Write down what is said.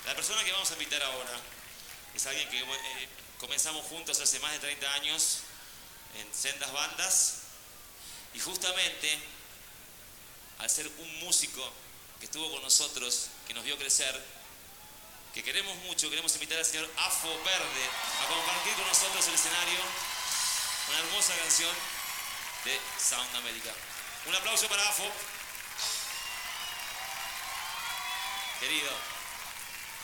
La persona que vamos a invitar ahora es alguien que comenzamos juntos hace más de 30 años en sendas bandas y justamente al ser un músico que estuvo con nosotros, que nos vio crecer, que queremos mucho, queremos invitar al señor Afo Verde a compartir con nosotros el escenario, una hermosa canción de Sound America. Un aplauso para Afo. Querido.